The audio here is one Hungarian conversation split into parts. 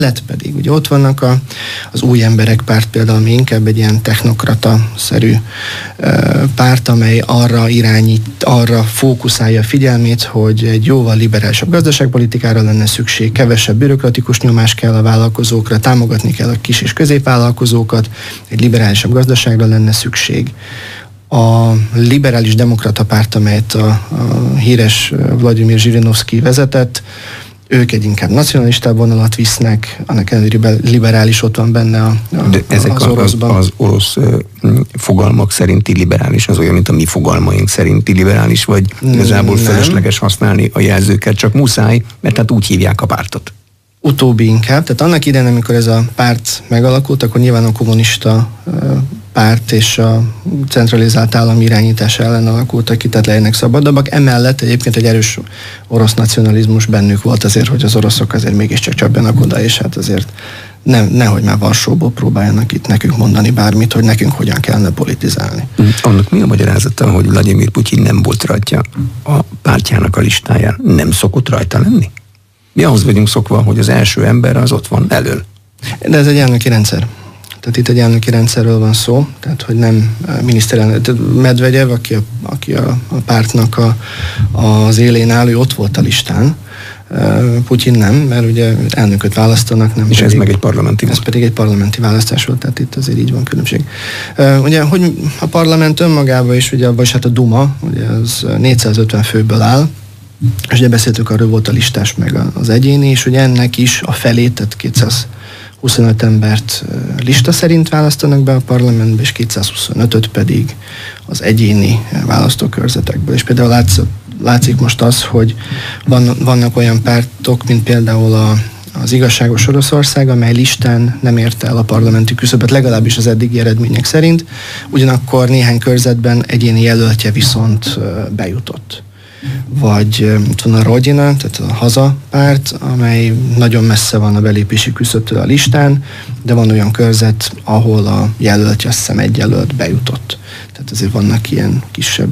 Lett pedig, ugye ott vannak az új emberek párt például, ami inkább egy ilyen technokrata-szerű párt, amely arra fókuszálja a figyelmét, hogy egy jóval liberálisabb gazdaságpolitikára lenne szükség, kevesebb bürokratikus nyomás kell a vállalkozókra, támogatni kell a kis- és középvállalkozókat, egy liberálisabb gazdaságra lenne szükség. A liberális demokrata párt, amelyet a híres Vladimir Zsirinovszky vezetett, ők egy inkább nacionalistább vonalat visznek, annak ellenére liberális ott van benne de ezek az oroszban. Az orosz fogalmak szerinti liberális, az olyan, mint a mi fogalmaink szerinti liberális, vagy igazából felesleges használni a jelzőket, csak muszáj, mert hát úgy hívják a pártot. Utóbbi inkább. Tehát annak idején, amikor ez a párt megalakult, akkor nyilván a kommunista párt és a centralizált állam irányítása ellen alakultak ki, tehát legyenek szabadabbak. Emellett egyébként egy erős orosz nacionalizmus bennük volt azért, hogy az oroszok azért mégiscsak csapjanak oda, és hát azért nehogy már Varsóból próbáljanak itt nekünk mondani bármit, hogy nekünk hogyan kellene politizálni. Annak mi a magyarázata, hogy Vladimir Putyin nem volt rajta a pártjának a listáján? Nem szokott rajta lenni? Mi ahhoz vagyunk szokva, hogy az első ember az ott van elől. De ez egy elnöki rendszer. Tehát itt egy elnöki rendszerről van szó, tehát hogy nem miniszterelnök. Medvegyev, aki a pártnak az élén álló, ott volt a listán. Putyin nem, mert ugye elnököt választanak. Nem és pedig, ez meg egy parlamenti Ez pedig egy parlamenti választás volt, tehát itt azért így van különbség. Ugye, hogy a parlament önmagában is, ugye, vagy hát a Duma, ugye az 450 főből áll, és ugye beszéltük, arról volt a listás meg az egyéni, és ugye ennek is a felét, tehát 225 embert lista szerint választanak be a parlamentbe, és 225-öt pedig az egyéni választókörzetekből. És például látszik most az, hogy vannak olyan pártok, mint például az Igazságos Oroszország, amely listán nem érte el a parlamenti küszöböt, legalábbis az eddigi eredmények szerint, ugyanakkor néhány körzetben egyéni jelöltje viszont bejutott. Vagy ott van a Rodina, tehát a hazapárt, amely nagyon messze van a belépési küszöbtől a listán, de van olyan körzet, ahol a jelöltje, azt hiszem, egy jelölt bejutott. Tehát azért vannak ilyen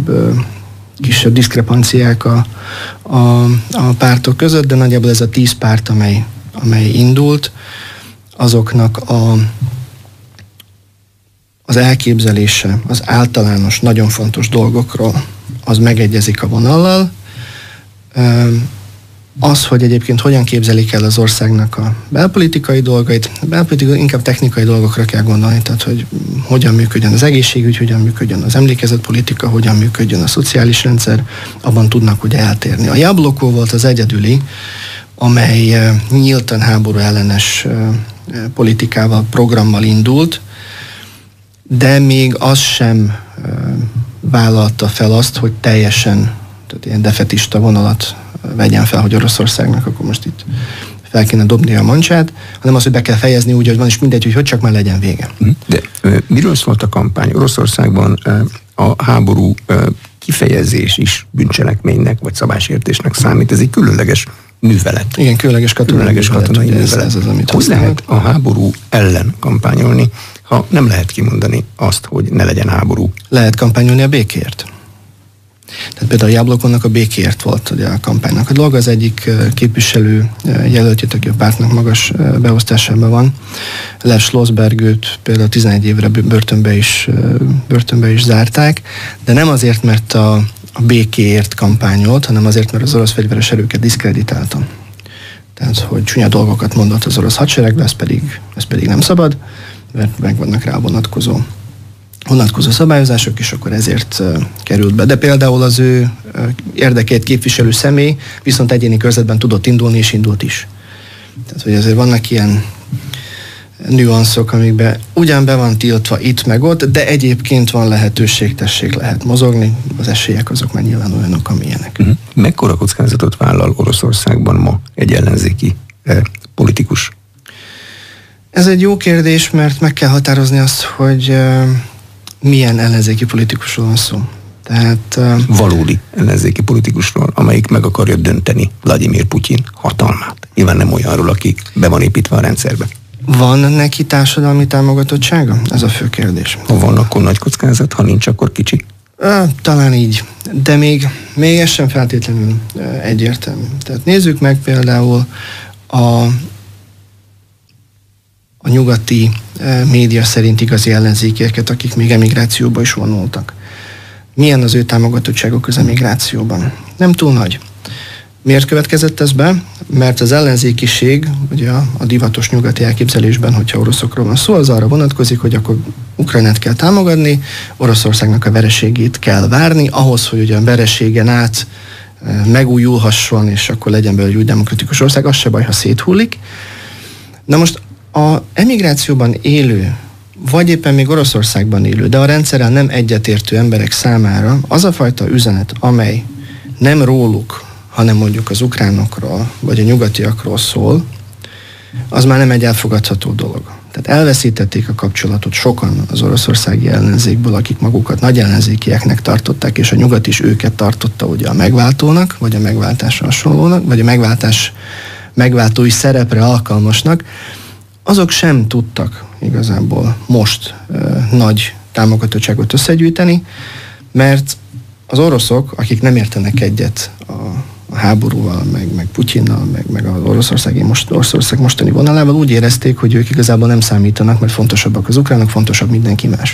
kisebb diszkrepanciák a pártok között, de nagyjából ez a 10 párt, amely indult, azoknak az elképzelése az általános, nagyon fontos dolgokról, az megegyezik a vonallal. Az, hogy egyébként hogyan képzelik el az országnak a belpolitikai dolgait, a belpolitikai inkább technikai dolgokra kell gondolni, tehát hogy hogyan működjön az egészségügy, hogyan működjön az emlékezetpolitika, hogyan működjön a szociális rendszer, abban tudnak ugye eltérni. A Jabloko volt az egyedüli, amely nyíltan háború ellenes politikával, programmal indult, de még az sem vállalta fel azt, hogy teljesen, tehát ilyen defetista vonalat vegyen fel, hogy Oroszországnak akkor most itt fel kéne dobni a mancsát, hanem az, hogy be kell fejezni úgy, hogy van, és mindegy, hogy csak már legyen vége. De miről szólt a kampány? Oroszországban a háború kifejezés is bűncselekménynek, vagy szabálysértésnek számít. Ez egy különleges művelet. Igen, különleges katonai művelet. Ez az, amit hogy lehet a háború ellen kampányolni, ha nem lehet kimondani azt, hogy ne legyen háború? Lehet kampányolni a békért. Tehát például a Jablokonnak a békért volt ugye a kampánynak a dolga, az egyik képviselő jelöltjét, aki a pártnak magas beosztásában van. Lev Schlossberg, őt például 11 évre börtönbe is zárták, de nem azért, mert a békéért kampányolt, hanem azért, mert az orosz fegyveres erőket diszkreditálta. Tehát, hogy csúnya dolgokat mondott az orosz hadseregbe, ez pedig nem szabad, mert meg vannak rá vonatkozó szabályozások, és akkor ezért került be. De például az ő érdekét képviselő személy viszont egyéni körzetben tudott indulni, és indult is. Tehát, hogy azért vannak ilyen nüanszok, amikben ugyan be van tiltva itt meg ott, de egyébként van lehetőség, tessék, lehet mozogni, az esélyek azok már nyilván olyanok, amilyenek. Mekkora kockázatot vállal Oroszországban ma egy ellenzéki politikus? Ez egy jó kérdés, mert meg kell határozni azt, hogy milyen ellenzéki politikusról van szó. Tehát valódi ellenzéki politikusról, amelyik meg akarja dönteni Vladimir Putyin hatalmát. Nyilván nem olyanról, aki be van építve a rendszerbe. Van neki társadalmi támogatottsága? Ez a fő kérdés. Ha van, akkor nagy kockázat, ha nincs, akkor kicsi? Talán így, de még ez sem feltétlenül egyértelmű. Tehát nézzük meg például a nyugati média szerint igazi ellenzékieket, akik még emigrációba is vonultak. Milyen az ő támogatottságuk az emigrációban? Nem túl nagy. Miért következett ez be? Mert az ellenzékiség, ugye a divatos nyugati elképzelésben, hogyha oroszokról van szó, az arra vonatkozik, hogy akkor Ukrajnát kell támogatni, Oroszországnak a vereségét kell várni, ahhoz, hogy ugye a vereségen át megújulhasson, és akkor legyen belőle egy új demokratikus ország, az se baj, ha széthullik. Na most a emigrációban élő, vagy éppen még Oroszországban élő, de a rendszerrel nem egyetértő emberek számára az a fajta üzenet, amely nem róluk, hanem mondjuk az ukránokról, vagy a nyugatiakról szól, az már nem egy elfogadható dolog. Tehát elveszítették a kapcsolatot sokan az oroszországi ellenzékből, akik magukat nagy ellenzékieknek tartották, és a nyugat is őket tartotta ugye a megváltónak, vagy a megváltásra hasonlónak, vagy a megváltás megváltói szerepre alkalmasnak, azok sem tudtak igazából most nagy támogatottságot összegyűjteni, mert az oroszok, akik nem értenek egyet a háborúval, meg Putyinnal, meg az Oroszország mostani vonalával, úgy érezték, hogy ők igazából nem számítanak, mert fontosabbak az ukránok, fontosabb mindenki más.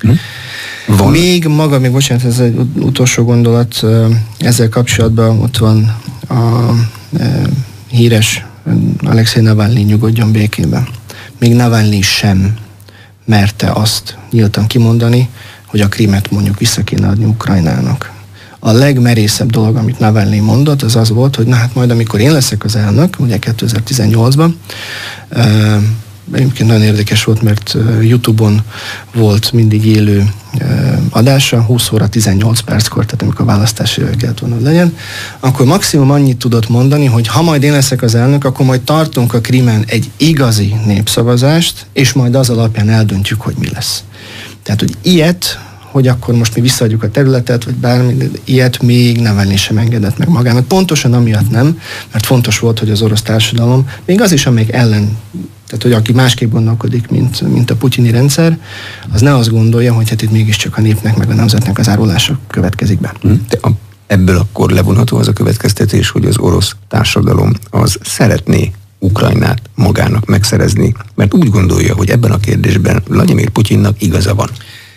Még bocsánat, ez egy utolsó gondolat, ezzel kapcsolatban ott van a híres Alexei Navalnyi, nyugodjon békében. Még Navalnyi sem merte azt nyíltan kimondani, hogy a Krímet mondjuk vissza kéne adni Ukrajnának. A legmerészebb dolog, amit Navalnyi mondott, az az volt, hogy na hát majd amikor én leszek az elnök, ugye 2018-ban, egyébként nagyon érdekes volt, mert YouTube-on volt mindig élő adása, 20 óra 18 perckor, tehát amikor a választási kellett volna, hogy legyen, akkor maximum annyit tudott mondani, hogy ha majd én leszek az elnök, akkor majd tartunk a Krímen egy igazi népszavazást, és majd az alapján eldöntjük, hogy mi lesz. Tehát, hogy ilyet, hogy akkor most mi visszaadjuk a területet, vagy bármi, ilyet még Navalnyi sem engedett meg magának. Pontosan amiatt nem, mert fontos volt, hogy az orosz társadalom, még az is, amelyik ellen, tehát hogy aki másképp gondolkodik, mint a putyini rendszer, az ne azt gondolja, hogy hát itt mégiscsak a népnek, meg a nemzetnek az árulása következik be. De ebből akkor levonható az a következtetés, hogy az orosz társadalom az szeretné Ukrajnát magának megszerezni, mert úgy gondolja, hogy ebben a kérdésben Vladimir Putyinnak igaza van.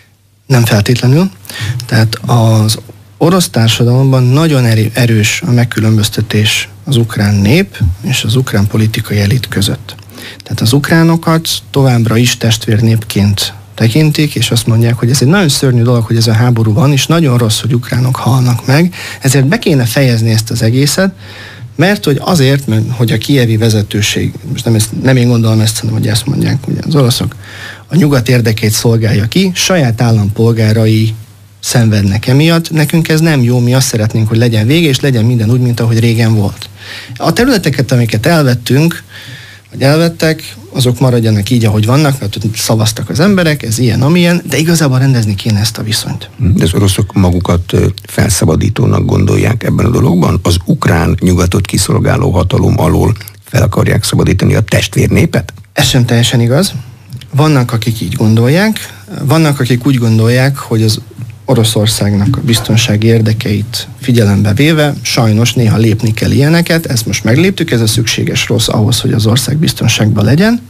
Nem feltétlenül. Tehát az orosz társadalomban nagyon erős a megkülönböztetés az ukrán nép és az ukrán politikai elit között. Tehát az ukránokat továbbra is testvérnépként tekintik, és azt mondják, hogy ez egy nagyon szörnyű dolog, hogy ez a háború van, és nagyon rossz, hogy ukránok halnak meg, ezért be kéne fejezni ezt az egészet, mert hogy azért, mert hogy a kijevi vezetőség, most nem én gondolom ezt, hanem hogy ezt mondják ugye az oroszok, a nyugat érdekeit szolgálja ki, saját állampolgárai szenvednek emiatt, nekünk ez nem jó, mi azt szeretnénk, hogy legyen vége, és legyen minden úgy, mint ahogy régen volt. A területeket, amiket elvettünk, vagy elvettek, azok maradjanak így, ahogy vannak, mert szavaztak az emberek, ez ilyen, amilyen, de igazából rendezni kéne ezt a viszonyt. De az oroszok magukat felszabadítónak gondolják ebben a dologban? Az ukrán nyugatot kiszolgáló hatalom alól fel akarják szabadítani a testvérnépet? Ez sem teljesen igaz. Vannak, akik így gondolják, vannak, akik úgy gondolják, hogy az Oroszországnak a biztonsági érdekeit figyelembe véve, sajnos néha lépni kell ilyeneket, ezt most megléptük, ez a szükséges rossz ahhoz, hogy az ország biztonságban legyen,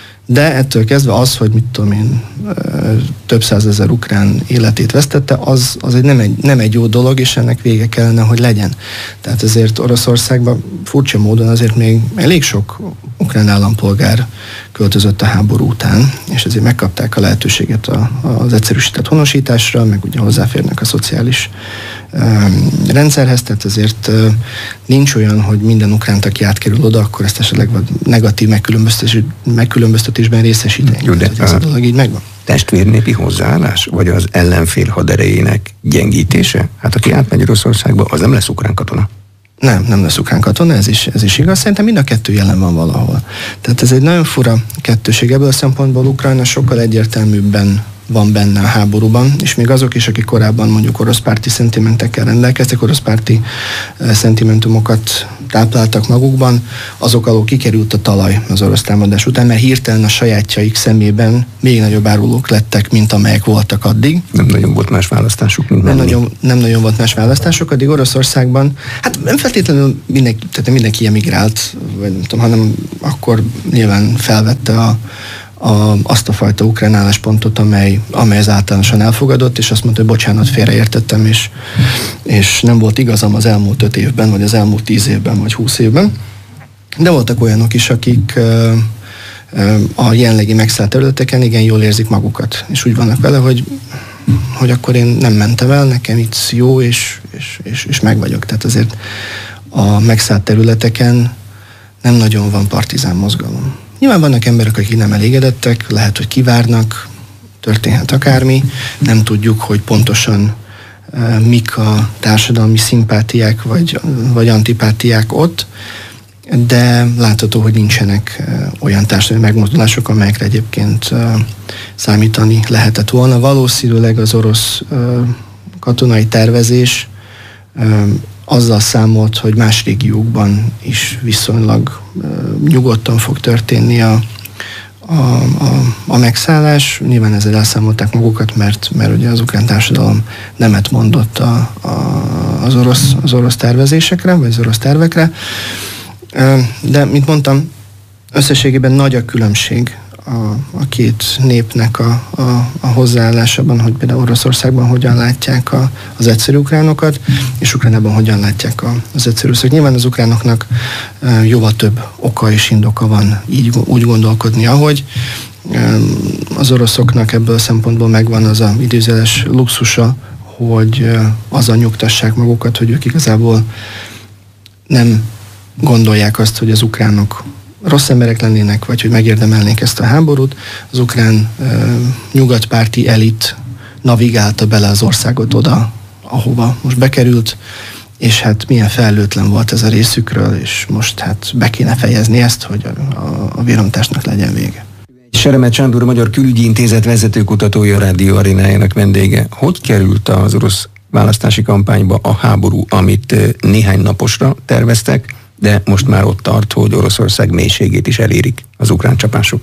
de ettől kezdve az, hogy mit tudom én, több százezer ukrán életét vesztette, az nem egy jó dolog, és ennek vége kellene, hogy legyen. Tehát ezért Oroszországban furcsa módon azért még elég sok ukrán állampolgár költözött a háború után, és ezért megkapták a lehetőséget az egyszerűsített honosításra, meg ugye hozzáférnek a szociális rendszerhez, tehát ezért nincs olyan, hogy minden ukránt, aki átkerül oda, akkor ezt esetleg negatív megkülönböztetésben részesítenek. Jó, de ez a dolog így megvan. Testvérnépi hozzáállás, vagy az ellenfél haderejének gyengítése? Hát aki átmegy Oroszországba, az nem lesz ukrán katona. Nem lesz ukrán katona, ez is igaz. Szerintem mind a kettő jelen van valahol. Tehát ez egy nagyon fura kettőség. Ebből a szempontból Ukrajna sokkal egyértelműbben van benne a háborúban, és még azok is, akik korábban mondjuk orosz párti szentimentekkel rendelkeztek, orosz párti szentimentumokat tápláltak magukban, azok alól kikerült a talaj az orosz támadás után, mert hirtelen a sajátjaik szemében még nagyobb árulók lettek, mint amelyek voltak addig. Nem nagyon volt más választásuk, mint nem nagyon volt más választásuk, addig Oroszországban, hát nem feltétlenül mindenki emigrált, vagy nem tudom, hanem akkor nyilván felvette azt a fajta ukrán álláspontot, amely az általánosan elfogadott, és azt mondta, hogy bocsánat, félreértettem, és nem volt igazam az elmúlt 5 évben, vagy az elmúlt 10 évben, vagy 20 évben. De voltak olyanok is, akik a jelenlegi megszállt területeken igen jól érzik magukat, és úgy vannak vele, hogy akkor én nem mentem el, nekem itt jó, és meg vagyok. Tehát azért a megszállt területeken nem nagyon van partizán mozgalom. Nyilván vannak emberek, akik nem elégedettek, lehet, hogy kivárnak, történhet akármi, nem tudjuk, hogy pontosan mik a társadalmi szimpátiák vagy antipátiák ott, de látható, hogy nincsenek olyan társadalmi megmozdulások, amelyekre egyébként számítani lehetett volna. Valószínűleg az orosz katonai tervezés azzal számolt, hogy más régiókban is viszonylag nyugodtan fog történni a megszállás. Nyilván ezzel elszámolták magukat, mert ugye az ukrán társadalom nemet mondott az orosz tervezésekre, vagy az orosz tervekre. De, mint mondtam, összességében nagy a különbség a két népnek a hozzáállásában, hogy például Oroszországban hogyan látják az egyszerű ukránokat, és Ukrajnában hogyan látják az egyszerű ukránok. Nyilván az ukránoknak jóval több oka és indoka van úgy gondolkodni, ahogy. Az oroszoknak ebből a szempontból megvan az a idézőjeles luxusa, hogy azzal nyugtassák magukat, hogy ők igazából nem gondolják azt, hogy az ukránok rossz emberek lennének, vagy hogy megérdemelnék ezt a háborút. Az ukrán nyugatpárti elit navigálta bele az országot oda, ahova most bekerült, és hát milyen felelőtlen volt ez a részükről, és most hát be kéne fejezni ezt, hogy a vérontásnak legyen vége. Seremet Sándor, a Magyar Külügyi Intézet vezetőkutatója, a Rádió Arénájának vendége. Hogy került az orosz választási kampányba a háború, amit néhány naposra terveztek, de most már ott tart, hogy Oroszország mélységét is elérik az ukrán csapások?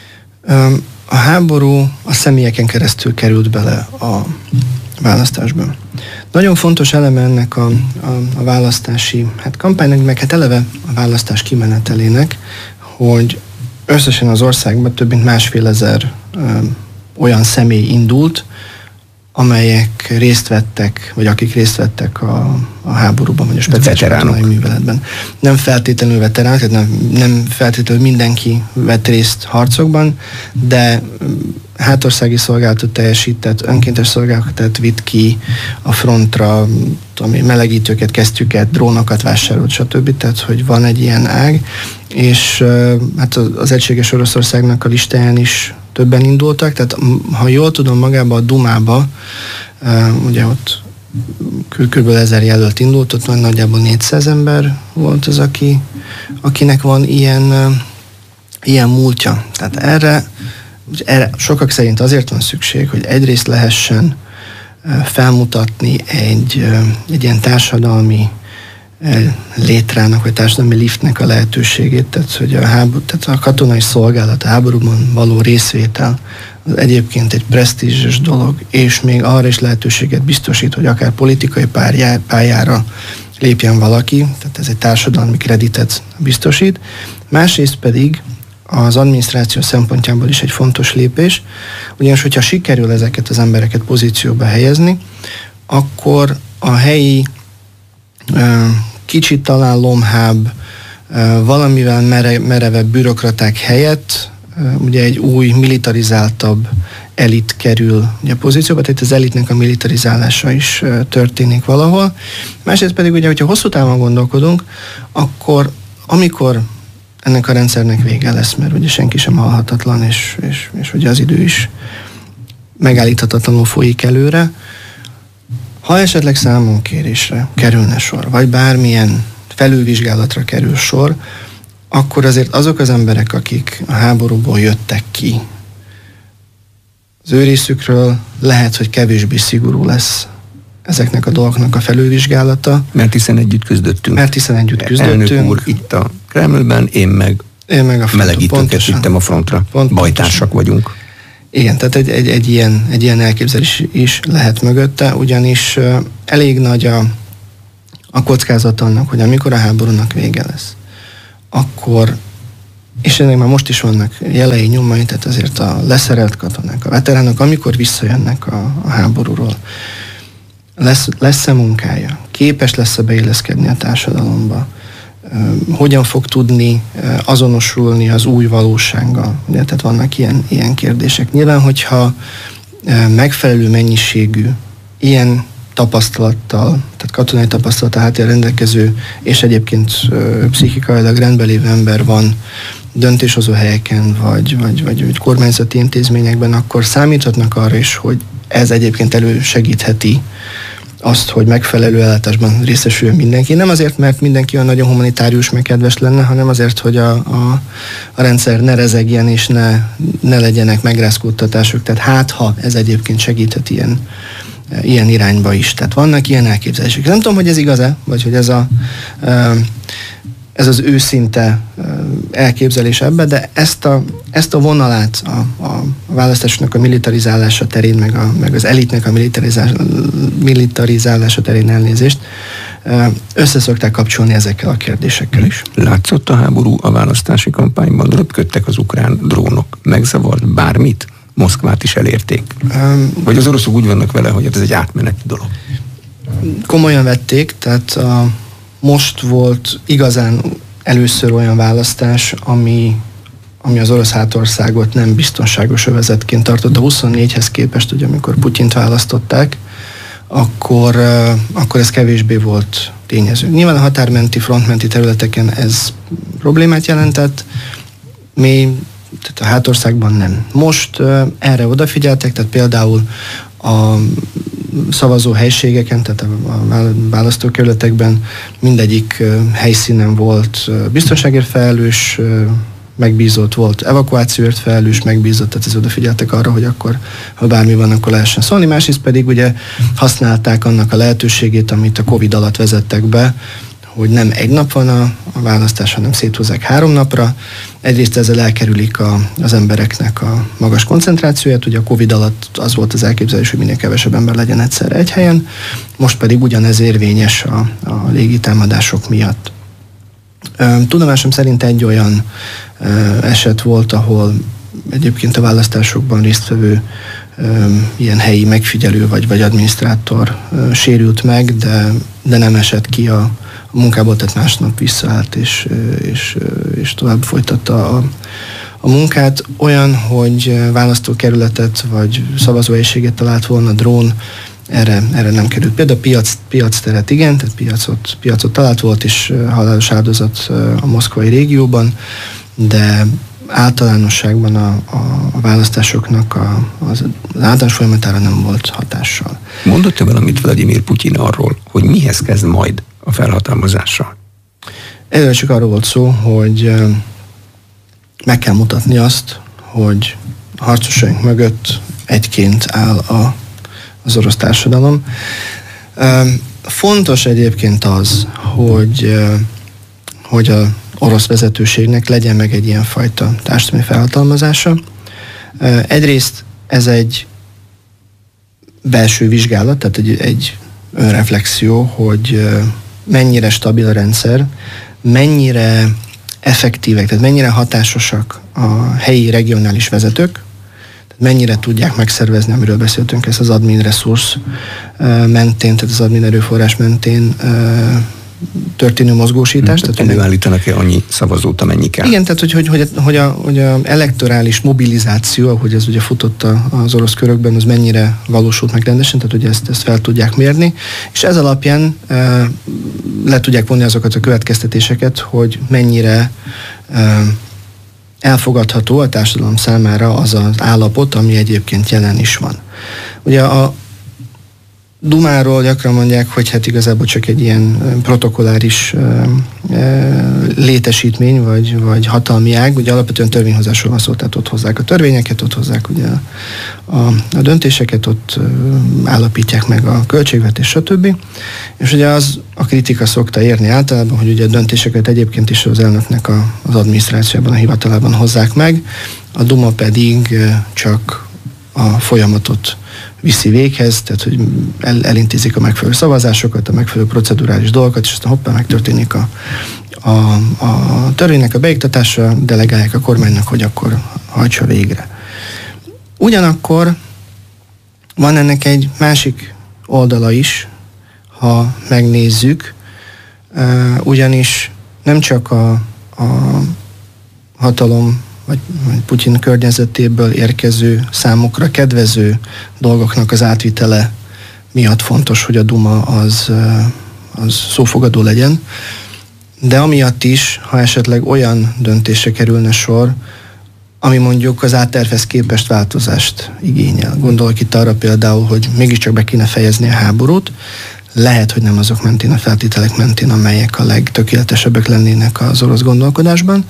A háború a személyeken keresztül került bele a választásba. Nagyon fontos eleme ennek a választási kampánynak, meg eleve a választás kimenetelének, hogy összesen az országban több mint 1,5 olyan személy indult, amelyek részt vettek, vagy akik részt vettek a háborúban, vagy a speciális katonai műveletben. Nem feltétlenül veteránok, tehát nem feltétlenül mindenki vett részt harcokban, de hátországi szolgálatot teljesített, önkéntes szolgálatot vitt ki a frontra, melegítőket, kesztyüket, drónokat vásárolt, stb. Tehát, hogy van egy ilyen ág, és hát az Egységes Oroszországnak a listáján is többen indultak, tehát ha jól tudom, magába a Dumába, ugye ott kb. 1000 jelölt indult, ott nagyjából 400 ember volt az, akinek van ilyen múltja. Tehát erre sokak szerint azért van szükség, hogy egyrészt lehessen felmutatni egy ilyen társadalmi létrának, vagy társadalmi liftnek a lehetőségét, tehát hogy tehát a katonai szolgálat, a háborúban való részvétel az egyébként egy presztízses dolog, és még arra is lehetőséget biztosít, hogy akár politikai pályára lépjen valaki, tehát ez egy társadalmi kreditet biztosít. Másrészt pedig az adminisztráció szempontjából is egy fontos lépés, ugyanis hogyha sikerül ezeket az embereket pozícióba helyezni, akkor a helyi kicsit talán lomhább, valamivel merevebb bürokraták helyett ugye egy új, militarizáltabb elit kerül ugye pozícióba, tehát az elitnek a militarizálása is történik valahol. Másrészt pedig ugye, hogyha hosszú távon gondolkodunk, akkor amikor ennek a rendszernek vége lesz, mert ugye senki sem halhatatlan, és ugye az idő is megállíthatatlanul folyik előre. Ha esetleg számonkérésre kerülne sor, vagy bármilyen felülvizsgálatra kerül sor, akkor azért azok az emberek, akik a háborúból jöttek ki, az ő részükről lehet, hogy kevésbé szigorú lesz ezeknek a dolgoknak a felülvizsgálata. Mert hiszen együtt küzdöttünk. Elnök úr itt a Kremlben, én meg a melegítőket vittem a frontra. Bajtársak vagyunk. Igen, tehát egy ilyen elképzelés is lehet mögötte, ugyanis elég nagy a kockázat annak, hogy amikor a háborúnak vége lesz, akkor és ennek már most is vannak jelei, nyomai, tehát azért a leszerelt katonák, a veteránok, amikor visszajönnek a háborúról, lesz-e munkája, képes lesz-e beilleszkedni a társadalomba, hogyan fog tudni azonosulni az új valósággal. Ugye, tehát vannak ilyen kérdések. Nyilván, hogyha megfelelő mennyiségű ilyen tapasztalattal, tehát katonai tapasztalat háttérrel rendelkező, és egyébként pszichikailag rendben lévő ember van döntéshozó helyeken, vagy kormányzati intézményekben, akkor számíthatnak arra is, hogy ez egyébként elősegítheti azt, hogy megfelelő ellátásban részesüljön mindenki. Nem azért, mert mindenki olyan nagyon humanitárius, meg kedves lenne, hanem azért, hogy a rendszer ne rezegjen, és ne legyenek megrázkódtatások. Tehát ha ez egyébként segíthet ilyen irányba is. Tehát vannak ilyen elképzelések. Nem tudom, hogy ez igaz-e, vagy hogy ez az őszinte elképzelés ebbe, de ezt a vonalát a választásnak a militarizálása terén, meg az elitnek a militarizálása terén, elnézést, összeszokták kapcsolni ezekkel a kérdésekkel is. Látszott a háború a választási kampányban? Röpködtek az ukrán drónok? Megzavart bármit? Moszkvát is elérték? Vagy az oroszok úgy vannak vele, hogy ez egy átmeneti dolog? Komolyan vették, tehát most volt igazán először olyan választás, ami az orosz hátországot nem biztonságos övezetként tartott. A 24-hez képest, ugye, amikor Putyint választották, akkor ez kevésbé volt tényező. Nyilván a határmenti, frontmenti területeken ez problémát jelentett, tehát a hátországban nem. Most erre odafigyeltek, tehát például a szavazó helységeken, tehát a választókerületekben mindegyik helyszínen volt biztonságért felelős, megbízott volt, evakuációért felelős, megbízott, tehát ez odafigyeltek arra, hogy akkor, ha bármi van, akkor lehessen szólni. Másrészt pedig ugye használták annak a lehetőségét, amit a Covid alatt vezettek be, hogy nem egy nap van a választás, hanem széthozzák 3 napra. Egyrészt ezzel elkerülik az embereknek a magas koncentrációját, ugye a Covid alatt az volt az elképzelés, hogy minél kevesebb ember legyen egyszerre egy helyen, most pedig ugyanez érvényes a légitámadások miatt. Tudomásom szerint egy olyan eset volt, ahol egyébként a választásokban résztvevő ilyen helyi megfigyelő vagy adminisztrátor sérült meg, de nem esett ki a munkából, tehát másnap visszaállt és tovább folytatta a munkát. Olyan, hogy választókerületet vagy szavazóhelyiséget talált volna drón, erre nem került. Például piacteret igen, tehát piacot talált, volt és halálos áldozat a moszkvai régióban, de általánosságban a választásoknak az általános folyamatára nem volt hatással. Mondott-e valamit Vladimir Putyin arról, hogy mihez kezd majd a felhatalmazással? Előre csak arról volt szó, hogy meg kell mutatni azt, hogy a harcosaink mögött egyként áll az orosz társadalom. Fontos egyébként az, hogy a orosz vezetőségnek legyen meg egy ilyenfajta társadalmi felhatalmazása. Egyrészt ez egy belső vizsgálat, tehát egy önreflexió, hogy mennyire stabil a rendszer, mennyire effektívek, tehát mennyire hatásosak a helyi regionális vezetők, tehát mennyire tudják megszervezni, amiről beszéltünk, ezt az admin resource mentén, tehát az admin erőforrás mentén történő mozgósítást. Tehát előállítanak-e annyi szavazót, amennyi kell? Igen, tehát hogy a elektorális mobilizáció, ahogy ez ugye futott az orosz körökben, az mennyire valósult meg rendesen, tehát hogy ezt fel tudják mérni, és ez alapján le tudják vonni azokat a következtetéseket, hogy mennyire elfogadható a társadalom számára az az állapot, ami egyébként jelen is van. Ugye a Dumáról gyakran mondják, hogy hát igazából csak egy ilyen protokolláris létesítmény, vagy hatalmi ág, ugye alapvetően törvényhozásról van szó, tehát ott hozzák a törvényeket, ott hozzák ugye a döntéseket, ott állapítják meg a költségvetés, stb. És ugye az a kritika szokta érni általában, hogy ugye a döntéseket egyébként is az elnöknek az adminisztrációban, a hivatalában hozzák meg, a Duma pedig csak a folyamatot viszi véghez, tehát hogy elintézik a megfelelő szavazásokat, a megfelelő procedurális dolgokat, és aztán hoppá, megtörténik a törvénynek a beiktatása, delegálják a kormánynak, hogy akkor hajtsa végre. Ugyanakkor van ennek egy másik oldala is, ha megnézzük, ugyanis nem csak a hatalom vagy Putyin környezetéből érkező, számukra kedvező dolgoknak az átvitele miatt fontos, hogy a Duma az szófogadó legyen, de amiatt is, ha esetleg olyan döntésre kerülne sor, ami mondjuk az áttervhez képest változást igényel. Gondolok itt arra például, hogy mégiscsak be kéne fejezni a háborút, lehet, hogy nem azok mentén, a feltételek mentén, amelyek a legtökéletesebbek lennének az orosz gondolkodásban,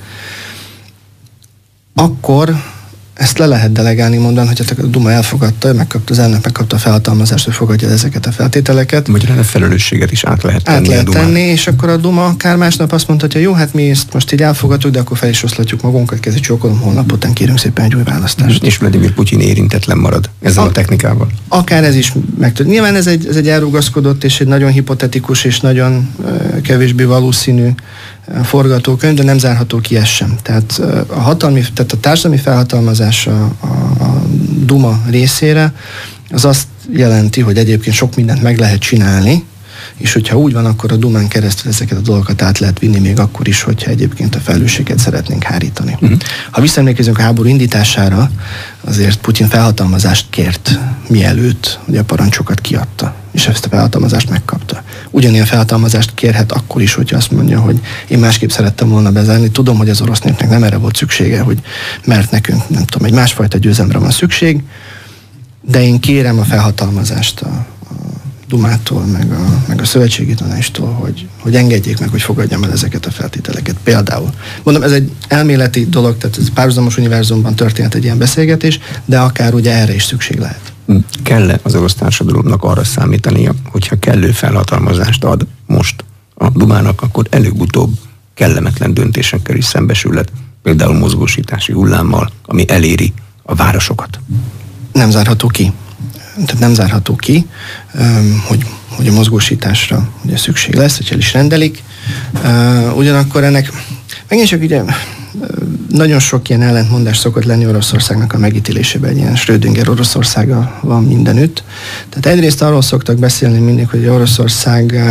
akkor ezt le lehet delegálni, mondani, hogy a Duma elfogadta, az elnök megkapta a felhatalmazást, hogy fogadja ezeket a feltételeket. Magyarán a felelősséget is át lehet tenni. Át lehet tenni, és akkor a Duma akár másnap azt mondhatja, jó, hát mi ezt most így elfogadjuk, de akkor fel is oszlatjuk magunkat, kezdj csókolom, holnap után kérünk szépen egy új választást. És Vladimir Putyin érintetlen marad ezzel a technikával. Akár ez is megtörténik. Nyilván ez egy elrugaszkodott és egy nagyon hipotetikus és nagyon kevésbé valószínű forgatókönyv, de nem zárható ki ez sem. Tehát a társadalmi felhatalmazás a Duma részére az azt jelenti, hogy egyébként sok mindent meg lehet csinálni, és hogyha úgy van, akkor a Dumán keresztül ezeket a dolgokat át lehet vinni, még akkor is, hogyha egyébként a felelősséget szeretnénk hárítani. Ha visszaemlékezünk a háború indítására, azért Putyin felhatalmazást kért, mielőtt hogy a parancsokat kiadta, és ezt a felhatalmazást megkapta. Ugyanilyen felhatalmazást kérhet akkor is, hogyha azt mondja, hogy én másképp szerettem volna bezárni. Tudom, hogy az orosz népnek nem erre volt szüksége, mert nekünk, nem tudom, egy másfajta győzelemre van szükség, de én kérem a felhatalmazást a Dumától, meg a szövetségi tanácstól, hogy engedjék meg, hogy fogadjam el ezeket a feltételeket. Például. Mondom, ez egy elméleti dolog, tehát ez párhuzamos univerzumban történt egy ilyen beszélgetés, de akár ugye erre is szükség lehet. Kell-e az orosz társadalomnak arra számítania, hogyha kellő felhatalmazást ad most a Dumának, akkor előbb-utóbb kellemetlen döntésekkel is szembesülhet, például mozgósítási hullámmal, ami eléri a városokat? Nem zárható ki. Tehát nem zárható ki, hogy a mozgósításra ugye szükség lesz, hogy el is rendelik. Ugyanakkor ennek megint csak ugye nagyon sok ilyen ellentmondás szokott lenni Oroszországnak a megítélésében, egy ilyen Schrödinger Oroszországa van mindenütt. Tehát egyrészt arról szoktak beszélni mindig, hogy Oroszország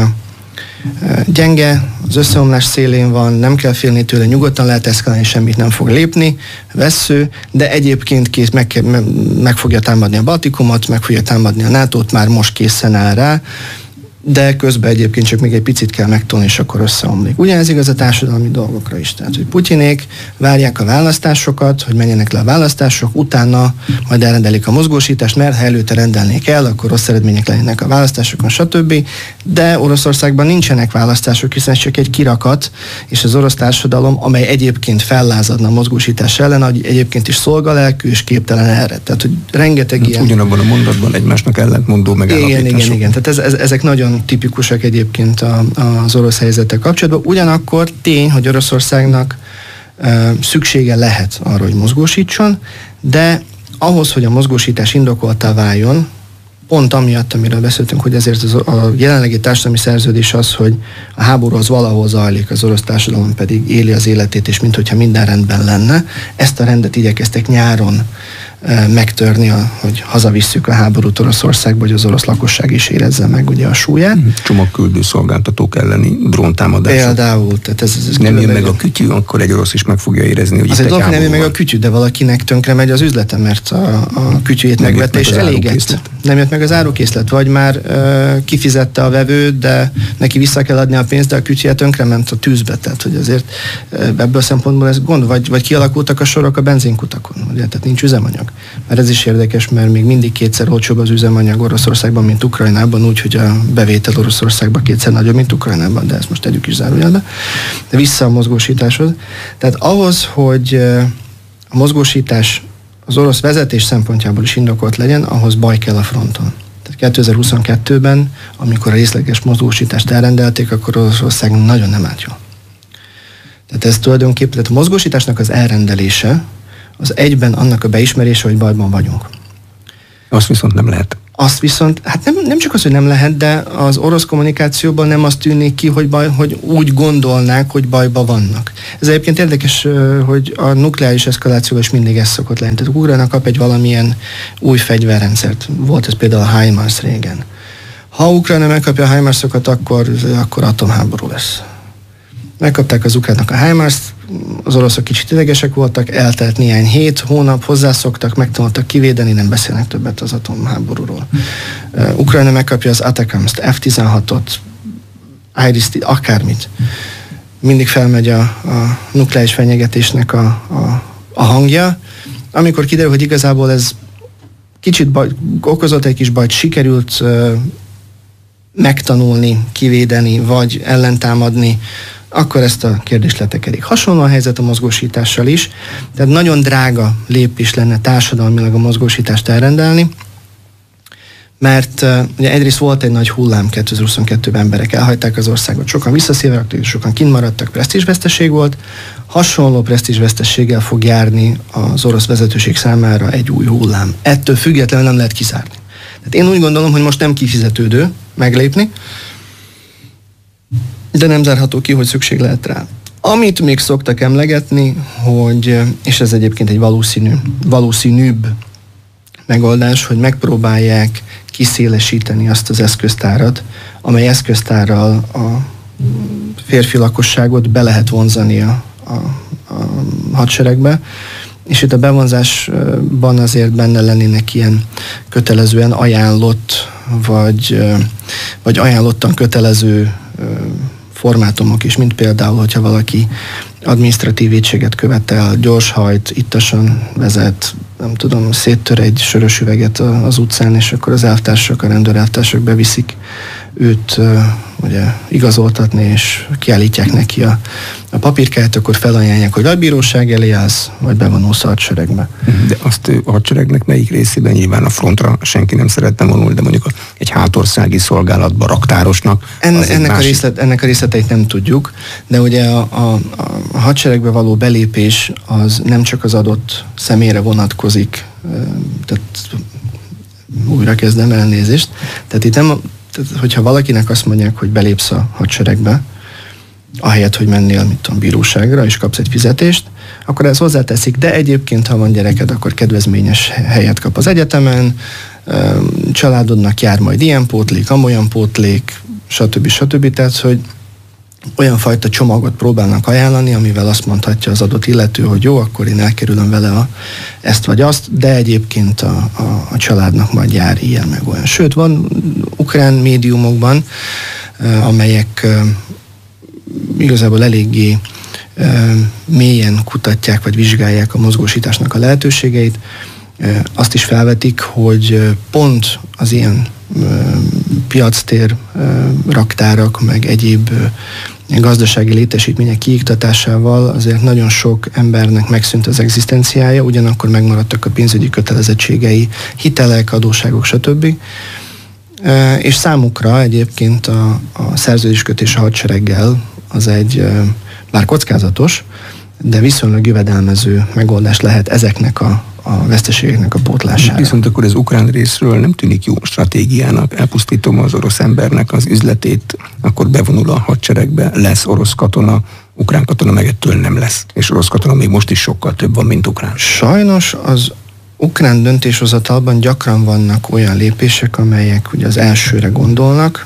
gyenge, az összeomlás szélén van, nem kell félni tőle, nyugodtan lehet eszkalálni, semmit nem fog lépni, vessző, de egyébként meg fogja támadni a Baltikumot, meg fogja támadni a NATO-t, már most készen áll rá, de közben egyébként csak még egy picit kell megtolni, és akkor összeomlik. Ugyanez igaz a társadalmi dolgokra is. Tehát, hogy Putyinék várják a választásokat, hogy menjenek le a választások, utána majd elrendelik a mozgósítást, mert ha előtte rendelnék el, akkor rossz eredmények lennének a választásokon, stb. De Oroszországban nincsenek választások, hiszen csak egy kirakat, és az orosz társadalom, amely egyébként fellázadna a mozgósítás ellen, egyébként is szolgalelkű és képtelen erre. Tehát, hogy rengeteg ilyen... Ugyanabban a mondatban egymásnak ellentmondó megállapítások. Igen. Tehát ezek nagyon tipikusak egyébként az orosz helyzettel kapcsolatban. Ugyanakkor tény, hogy Oroszországnak szüksége lehet arra, hogy mozgósítson, de ahhoz, hogy a mozgósítás indokoltá váljon, pont amiatt, amiről beszéltünk, hogy ezért a jelenlegi társadalmi szerződés az, hogy a háború az valahol zajlik, az orosz társadalom pedig éli az életét, és minthogyha minden rendben lenne. Ezt a rendet igyekeztek nyáron megtörni, hogy hazavisszük a háborút Oroszországba, hogy az orosz lakosság is érezze meg ugye a súlyát. Csomagküldő szolgáltatók elleni dróntámadások. Például. Tehát ez nem jön meg a kütyű, akkor egy orosz is meg fogja érezni, hogy itt egy dolog, nem jön meg a kütyű, de valakinek tönkre megy az üzlete, mert a kütyűjét megvette és elégett. Nem jött meg az árukészlet, vagy már kifizette a vevőt, de neki vissza kell adni a pénzt, de a kütyűje tönkre ment a tűzbe. Tehát, hogy azért ebből szempontból ez gond, vagy kialakultak a sorok a benzinkutakon, ugye? Tehát nincs üzemanyag. Mert ez is érdekes, mert még mindig kétszer olcsóbb az üzemanyag Oroszországban, mint Ukrajnában, úgyhogy a bevétel Oroszországban kétszer nagyobb, mint Ukrajnában, de ezt most tegyük is zárójelbe. De vissza a mozgósításhoz. Tehát ahhoz, hogy a mozgósítás az orosz vezetés szempontjából is indokolt legyen, ahhoz baj kell a fronton. Tehát 2022-ben, amikor a részleges mozgósítást elrendelték, akkor Oroszország nagyon nem állt jól. Tehát ez tulajdonképpen, tehát a mozgósításnak az elrendelése, az egyben annak a beismerése, hogy bajban vagyunk. Azt viszont nem lehet. Azt viszont, hát nem csak az, hogy nem lehet, de az orosz kommunikációban nem azt tűnik ki, hogy úgy gondolnák, hogy bajba vannak. Ez egyébként érdekes, hogy a nukleáris eszkalációban is mindig ez szokott lenni. Tehát Ukrajna kap egy valamilyen új fegyverrendszert. Volt ez például a HIMARS régen. Ha Ukrajna megkapja a HIMARS-okat, akkor atomháború lesz. Megkapták az ukránok a HIMARS-t, az oroszok kicsit idegesek voltak, eltelt néhány hónap, hozzászoktak, megtanultak kivédeni, nem beszélnek többet az atomháborúról. Ukrajna megkapja az ATACMS-t, F-16-ot, IRIS-t, akármit. Mindig felmegy a nukleáris fenyegetésnek a hangja. Amikor kiderül, hogy igazából ez kicsit okozott egy kis bajt, sikerült megtanulni, kivédeni, vagy ellentámadni, akkor ezt a kérdést letekerik. Hasonló a helyzet a mozgósítással is, tehát nagyon drága lépés lenne társadalmilag a mozgósítást elrendelni, mert ugye egyrészt volt egy nagy hullám 2022-ben, emberek elhagyták az országot, sokan visszaszivárogtak, sokan kint maradtak, presztízsveszteség volt, hasonló presztízsvesztességgel fog járni az orosz vezetőség számára egy új hullám. Ettől függetlenül nem lehet kizárni. Tehát én úgy gondolom, hogy most nem kifizetődő meglépni, de nem zárható ki, hogy szükség lehet rá. Amit még szoktak emlegetni, hogy, és ez egyébként egy valószínűbb megoldás, hogy megpróbálják kiszélesíteni azt az eszköztárat, amely eszköztárral a férfi lakosságot be lehet vonzani a hadseregbe, és itt a bevonzásban azért benne lennének ilyen kötelezően ajánlott, vagy ajánlottan kötelező formátumok is, mint például, hogyha valaki adminisztratív vétséget követel, gyorshajt, ittasan vezet, nem tudom, széttör egy sörös üveget az utcán, és akkor az elvtársak, a rendőrelvtársak beviszik őt ugye igazoltatni, és kiállítják neki a papírkáját, akkor felajánlják, hogy vagy bíróság elé állsz, vagy bevonulsz a hadseregbe. De azt a hadseregnek melyik részében, nyilván a frontra senki nem szeretne vonulni, de mondjuk egy hátországi szolgálatban raktárosnak. Ennek a részleteit nem tudjuk, de ugye a hadseregbe való belépés az nem csak az adott személyre vonatkozik, tehát újra kezdem, elnézést. Tehát itt nem, hogyha valakinek azt mondják, hogy belépsz a hadseregbe, ahelyett, hogy mennél, mit tudom, bíróságra, és kapsz egy fizetést, akkor ez hozzáteszik, de egyébként, ha van gyereked, akkor kedvezményes helyet kap az egyetemen, családodnak jár majd ilyen pótlék, amolyan pótlék, stb. Tehát, hogy olyan fajta csomagot próbálnak ajánlani, amivel azt mondhatja az adott illető, hogy jó, akkor én elkerülöm vele ezt vagy azt, de egyébként a családnak majd jár ilyen meg olyan. Sőt, van ukrán médiumokban, amelyek igazából eléggé mélyen kutatják, vagy vizsgálják a mozgósításnak a lehetőségeit. Azt is felvetik, hogy pont az ilyen piactér raktárak, meg egyéb gazdasági létesítmények kiiktatásával azért nagyon sok embernek megszűnt az egzisztenciája, ugyanakkor megmaradtak a pénzügyi kötelezettségei, hitelek, adósságok, stb. És számukra egyébként a szerződéskötés a hadsereggel az egy bár kockázatos, de viszonylag jövedelmező megoldás lehet ezeknek a veszteségeknek a pótlására. Viszont akkor az ukrán részről nem tűnik jó stratégiának. Elpusztítom az orosz embernek az üzletét, akkor bevonul a hadseregbe, lesz orosz katona, ukrán katona meg ettől nem lesz. És orosz katona még most is sokkal több van, mint ukrán. Sajnos az ukrán döntéshozatalban gyakran vannak olyan lépések, amelyek ugye az elsőre gondolnak,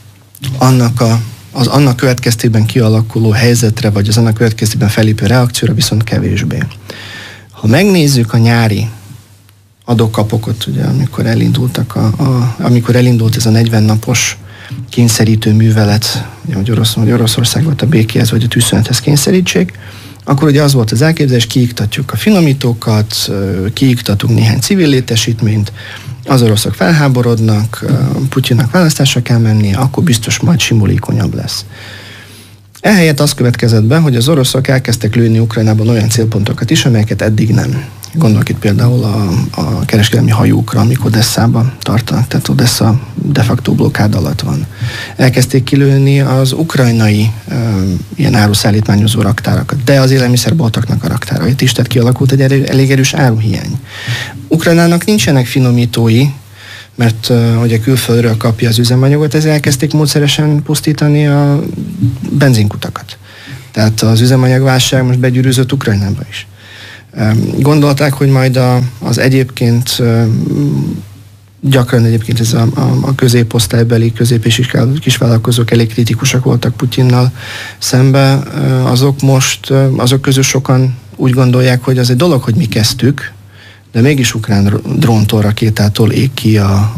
az annak következtében kialakuló helyzetre, vagy az annak következtében felépő reakcióra viszont kevésbé. Ha megnézzük a nyári adókapokot, ugye, amikor elindult ez a 40 napos kényszerítő művelet, ugye, hogy Oroszországot a békéhez vagy a tűzszünethez kényszerítsék, akkor ugye az volt az elképzelés, kiiktatjuk a finomítókat, kiiktatunk néhány civil létesítményt, az oroszok felháborodnak, Putyinnak választásra kell mennie, akkor biztos majd simulékonyabb lesz. Ehelyett az következett be, hogy az oroszok elkezdtek lőni Ukrajnában olyan célpontokat is, amelyeket eddig nem. Gondolok itt például a kereskedelmi hajókra, amik Odesszában tartanak, tehát Odessa de facto blokkád alatt van. Elkezdték kilőni az ukrajnai ilyen áruszállítmányozó raktárakat, de az élelmiszerboltoknak a raktárait is, tehát kialakult egy elég erős áruhiány. Ukrajnának nincsenek finomítói, mert ugye külföldről kapja az üzemanyagot, ezért elkezdték módszeresen pusztítani a benzinkutakat. Tehát az üzemanyagválság most begyűrűzött Ukrajnába is. Gondolták, hogy majd az egyébként gyakran egyébként ez a középosztálybeli, közép- és kisvállalkozók elég kritikusak voltak Putyinnal szembe. Azok közül sokan úgy gondolják, hogy az egy dolog, hogy mi kezdtük, de mégis ukrán dróntól, rakétától ég ki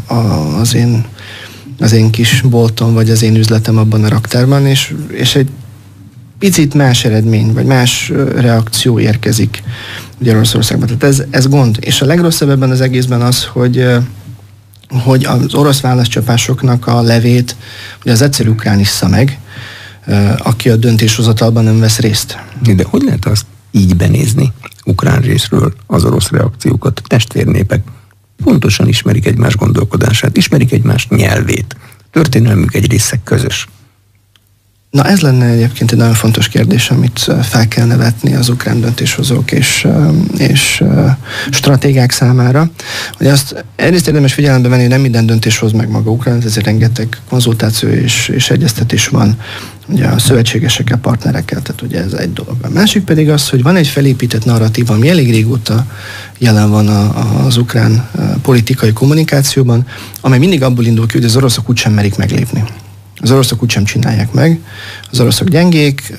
az én kis boltom, vagy az én üzletem abban a raktárban, és egy picit más eredmény, vagy más reakció érkezik ugye Oroszországban. Tehát ez gond. És a legrosszabb ebben az egészben az, hogy az orosz válaszcsapásoknak a levét ugye az egyszerű ukrán issza meg, aki a döntéshozatalban nem vesz részt. De hogy lehet azt így benézni ukrán részről az orosz reakciókat? Testvérnépek pontosan ismerik egymás gondolkodását, ismerik egymás nyelvét. Történelmük egy része közös. Na ez lenne egyébként egy nagyon fontos kérdés, amit fel kellene vetni az ukrán döntéshozók és stratégák számára. Hogy azt egyrészt érdemes figyelembe venni, hogy nem minden döntés hoz meg maga Ukrán, ezért rengeteg konzultáció és egyeztetés van ugye a szövetségesekkel, partnerekkel, tehát ugye ez egy dolog. A másik pedig az, hogy van egy felépített narratíva, ami elég régóta jelen van az ukrán politikai kommunikációban, amely mindig abból indul ki, hogy az oroszok úgysem merik meglépni. Az oroszok úgysem csinálják meg, az oroszok gyengék,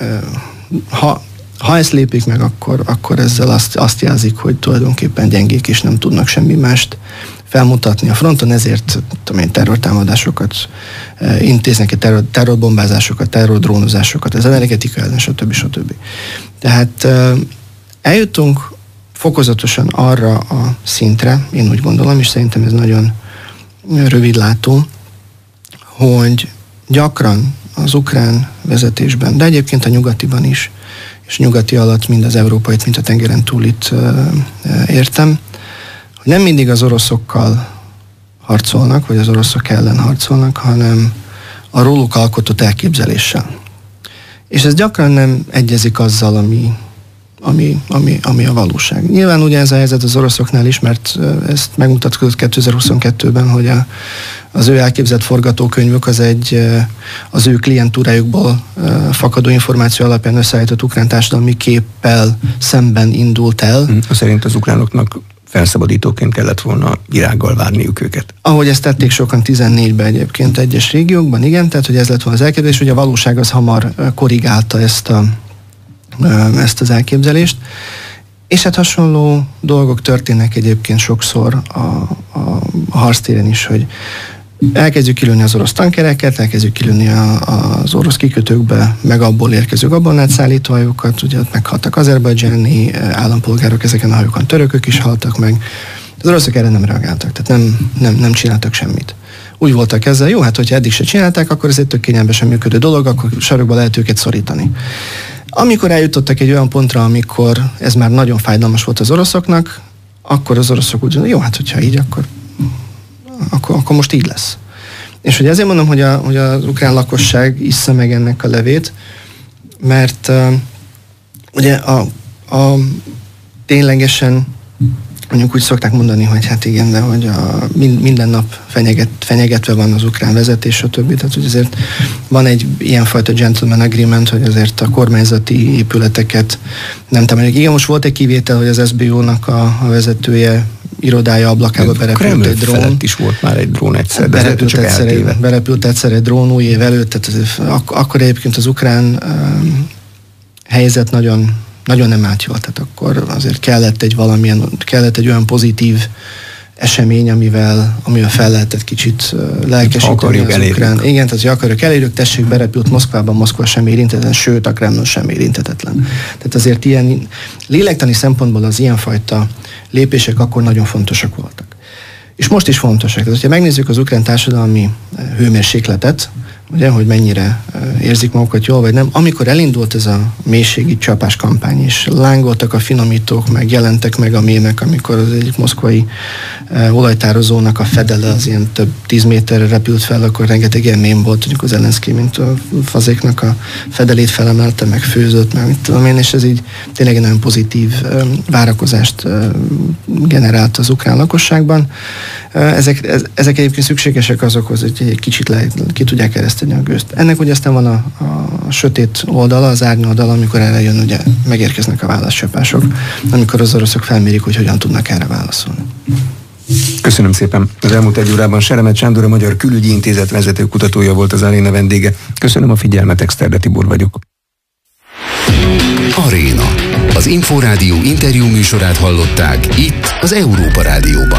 ha ezt lépik meg, akkor ezzel azt jelzik, hogy tulajdonképpen gyengék és nem tudnak semmi mást felmutatni a fronton, ezért terrortámadásokat intéznek, terrorbombázásokat, terrordrónozásokat, az energetika ellen, stb. Tehát eljutunk fokozatosan arra a szintre, én úgy gondolom, és szerintem ez nagyon rövidlátó, hogy gyakran az ukrán vezetésben, de egyébként a nyugatiban is, és nyugati alatt mind az európait, mind a tengeren túlit értem, hogy nem mindig az oroszokkal harcolnak, vagy az oroszok ellen harcolnak, hanem a róluk alkotott elképzeléssel. És ez gyakran nem egyezik azzal, ami a valóság. Nyilván ugye ez a helyzet az oroszoknál is, mert ezt megmutatkozott 2022-ben, hogy az ő elképzelt forgatókönyvük az ő klientúrájukból fakadó információ alapján összeállított ukrán társadalmi képpel szemben indult el. Szerint az ukránoknak felszabadítóként kellett volna virággal várniuk őket. Ahogy ezt tették sokan 14-ben egyébként egyes régiókban, igen, tehát hogy ez lett volna az elképzelés, hogy a valóság az hamar korrigálta ezt az elképzelést. És hát hasonló dolgok történnek egyébként sokszor a harctéren is, hogy elkezdjük kilőni az orosz tankereket, elkezdjük kilőni az orosz kikötőkbe, meg abból érkező gabonát hajókat, ugye ott meghaltak azerbajdzsáni állampolgárok, ezeken a hajókon törökök is haltak meg. Az oroszok erre nem reagáltak, tehát nem csináltak semmit. Úgy voltak ezzel, jó, hát hogyha eddig se csinálták, akkor ez egy tök kényelmesen működő dolog, akkor sarokba lehet őket szorítani. Amikor eljutottak egy olyan pontra, amikor ez már nagyon fájdalmas volt az oroszoknak, akkor az oroszok úgy mondják, jó, hát hogyha így, akkor most így lesz. És hogy ezért mondom, hogy az ukrán lakosság issza meg ennek a levét, mert ugye a ténylegesen, mondjuk úgy szokták mondani, hogy hát igen, de hogy minden nap fenyegetve van az ukrán vezetés, stb. Tehát hogy azért van egy ilyenfajta gentleman agreement, hogy azért a kormányzati épületeket nem támadják. Igen, most volt egy kivétel, hogy az SBU-nak a vezetője irodája ablakába berepült egy drón. Felett is volt már egy drón egyszer, de berepült egyszer egy drón új év előtt, tehát akkor egyébként az ukrán helyzet nagyon nem állt jól, tehát akkor azért kellett egy olyan pozitív esemény, amivel fel lehetett kicsit lelkesíteni az ukrán. Igen, tehát hogy akarjuk elérjük, tessék, berepült Moszkvában, Moszkva sem érintetlen, sőt a Kreml sem érintetetlen. Tehát azért ilyen lélektani szempontból az ilyenfajta lépések akkor nagyon fontosak voltak. És most is fontosak. Tehát, hogyha megnézzük az ukrán társadalmi hőmérsékletet, ugye, hogy mennyire érzik magukat jól, vagy nem. Amikor elindult ez a mélységi csapás kampány, és lángoltak a finomítók, meg jelentek meg a mémek, amikor az egyik moszkvai olajtározónak a fedele az ilyen több 10 méterre repült fel, akkor rengeteg ilyen mém volt, tudjuk az Zelenszky, mint a fazéknak a fedelét felemelte, meg főzött, meg mit tudom én, és ez így tényleg egy nagyon pozitív várakozást generált az ukrán lakosságban. Ezek egyébként szükségesek azokhoz, hogy egy kicsit ki tudják ereszteni a gőzt. Ennek ugye aztán van a sötét oldala, az árnyoldala, amikor erre jön, ugye megérkeznek a válaszcsapások, amikor az oroszok felmérik, hogy hogyan tudnak erre válaszolni. Köszönöm szépen. Az elmúlt egy órában Seremet Sándor, a Magyar Külügyi Intézet vezető kutatója volt az aréna vendége. Köszönöm a figyelmet, Exterde Tibor vagyok. Aréna. Az Inforádió interjú műsorát hallották itt az Európa Rádióban.